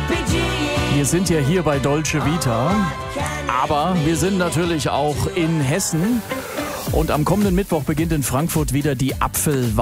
Wir sind ja hier bei Dolce Vita, aber wir sind natürlich auch in Hessen. Und am kommenden Mittwoch beginnt in Frankfurt wieder die Apfelwein.